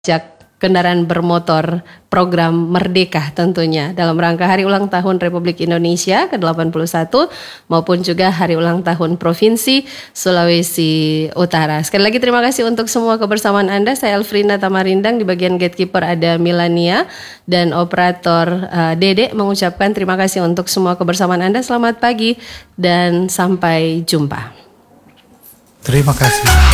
kendaraan bermotor program Merdeka tentunya dalam rangka Hari Ulang Tahun Republik Indonesia ke-81 maupun juga Hari Ulang Tahun Provinsi Sulawesi Utara. Sekali lagi terima kasih untuk semua kebersamaan Anda. Saya Elfrina Tamarindang, di bagian gatekeeper ada Milania dan operator Dede mengucapkan terima kasih untuk semua kebersamaan Anda. Selamat pagi dan sampai jumpa. Terima kasih.